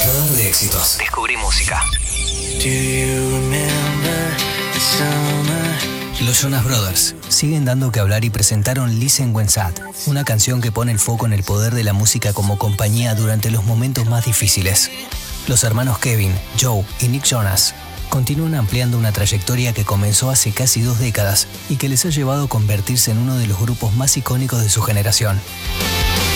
Radar de éxitos. Descubrí música. Los Jonas Brothers siguen dando que hablar y presentaron Listen When Sad, una canción que pone el foco en el poder de la música como compañía durante los momentos más difíciles. Los hermanos Kevin, Joe y Nick Jonas continúan ampliando una trayectoria que comenzó hace casi 2 décadas y que les ha llevado a convertirse en uno de los grupos más icónicos de su generación.